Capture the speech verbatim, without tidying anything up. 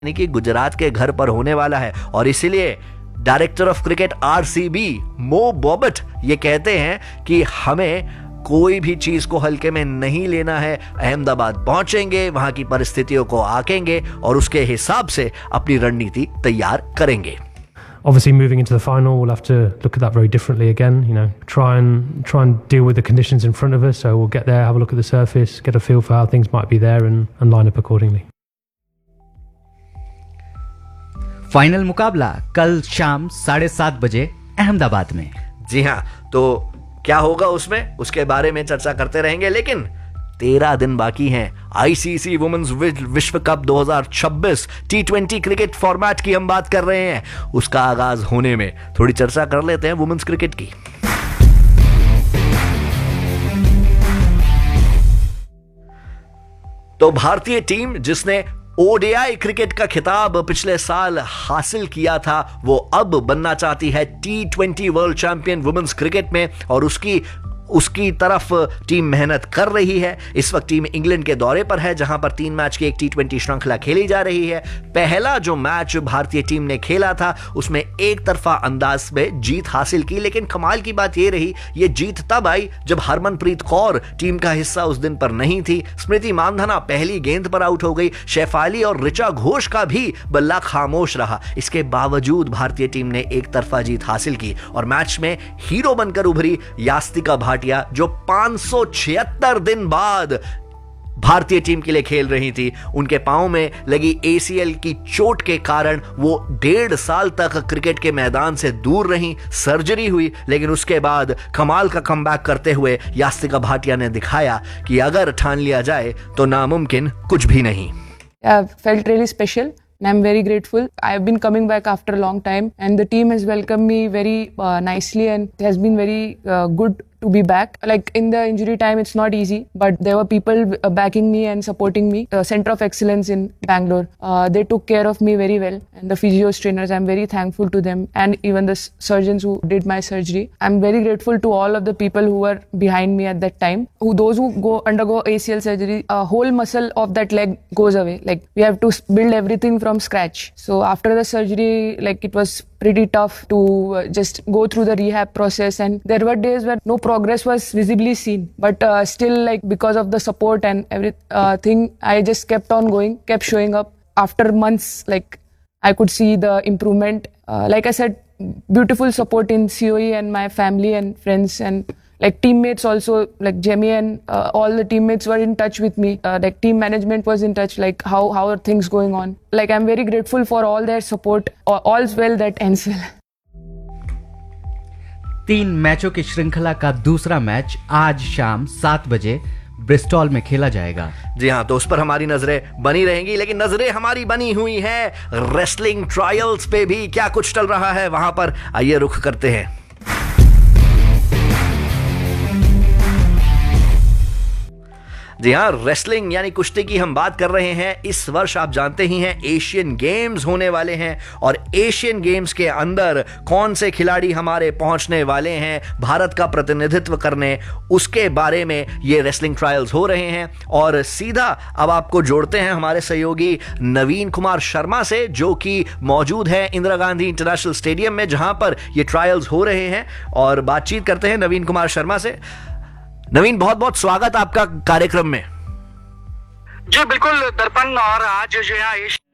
यानी कि गुजरात के घर पर होने वाला है। और इसीलिए डायरेक्टर ऑफ क्रिकेट आरसीबी मो बॉबट ये कहते हैं कि हमें कोई भी चीज को हल्के में नहीं लेना है। अहमदाबाद पहुंचेंगे, वहां की परिस्थितियों को आंकेंगे और उसके हिसाब से अपनी रणनीति तैयार करेंगे। Obviously, moving into the final, we'll have to look at that very differently again. You know, try and try and deal with the conditions in front of us. So we'll get there, have a look at the surface, get a feel for how things might be there, and, and line up accordingly. Final मुकाबला कल शाम साढ़े सात बजे अहमदाबाद में। जी हाँ, तो क्या होगा उसमें, उसके बारे में चर्चा करते रहेंगे। लेकिन तेरह दिन बाकी हैं। आईसीसी वुमेन्स विश्व कप दो हज़ार छब्बीस टी ट्वेंटी क्रिकेट फॉर्मेट की हम बात कर रहे हैं। उसका आगाज होने में थोड़ी चर्चा कर लेते हैं वुमेन्स क्रिकेट की। तो भारतीय टीम जिसने ओडीआई क्रिकेट का खिताब पिछले साल हासिल किया था, वो अब बनना चाहती है T twenty world champion women's cricket में, और उसकी उसकी तरफ टीम मेहनत कर रही है। इस वक्त टीम इंग्लैंड के दौरे पर है, जहां पर तीन मैच की एक टी ट्वेंटी श्रृंखला खेली जा रही है। पहला जो मैच भारतीय टीम ने खेला था उसमें एक तरफा अंदाज में जीत हासिल की, लेकिन कमाल की बात यह रही, ये जीत तब आई जब हरमनप्रीत कौर टीम का हिस्सा उस दिन पर नहीं थी। स्मृति मानधना पहली गेंद पर आउट हो गई। शेफाली और ऋचा घोष का भी बल्ला खामोश रहा। इसके बावजूद भारतीय टीम ने एक तरफा जीत हासिल की और मैच में हीरो बनकर उभरी यास्तिका भाटिया, जो पाँच सौ छिहत्तर दिन बाद भारतीय टीम के लिए खेल रही थी। उनके पांव में लगी एसीएल की चोट के कारण वो डेढ़ साल तक क्रिकेट के मैदान से दूर रही। सर्जरी हुई, लेकिन उसके बाद कमाल का कमबैक करते हुए यास्तिका भाटिया ने दिखाया कि अगर ठान लिया जाए तो नामुमकिन कुछ भी नहीं। I felt really special and I'm very grateful. I have been coming back after a long time and the team has welcomed me very uh, nicely and it has been very uh, good to be back. Like in the injury time, it's not easy, but there were people uh, backing me and supporting me. The Center of Excellence in Bangalore, uh, they took care of me very well, and the physios trainers, I'm very thankful to them, and even the surgeons who did my surgery. I'm very grateful to all of the people who were behind me at that time. Who those who go undergo A C L surgery, a whole muscle of that leg goes away. Like we have to build everything from scratch. So after the surgery, like it was pretty tough to uh, just go through the rehab process, and there were days where no progress was visibly seen, but uh, still, like because of the support and everything, uh, I just kept on going, kept showing up. After months, like I could see the improvement. Uh, like I said, beautiful support in C O E and my family and friends and like teammates also, like Jamie and uh, all the teammates were in touch with me. Uh, like team management was in touch, like how how are things going on. Like I'm very grateful for all their support. All's well that ends well. तीन मैचों की श्रृंखला का दूसरा match आज शाम सात बजे ब्रिस्टॉल में खेला जाएगा। जी हाँ, तो उस पर हमारी नजरें बनी रहेंगी, लेकिन नजरें हमारी बनी हुई हैं रेसलिंग ट्रायल्स पे भी। क्या कुछ चल रहा है वहां पर, आइए रुख करते हैं। जी हाँ, रेसलिंग यानी कुश्ती की हम बात कर रहे हैं। इस वर्ष आप जानते ही हैं एशियन गेम्स होने वाले हैं, और एशियन गेम्स के अंदर कौन से खिलाड़ी हमारे पहुंचने वाले हैं भारत का प्रतिनिधित्व करने, उसके बारे में ये रेसलिंग ट्रायल्स हो रहे हैं। और सीधा अब आपको जोड़ते हैं हमारे सहयोगी नवीन कुमार शर्मा से, जो कि मौजूद है इंदिरा गांधी इंटरनेशनल स्टेडियम में जहां पर ये ट्रायल्स हो रहे हैं, और बातचीत करते हैं नवीन कुमार शर्मा से। नवीन, बहुत बहुत स्वागत आपका कार्यक्रम में। जी बिल्कुल दर्पण, और आज जो है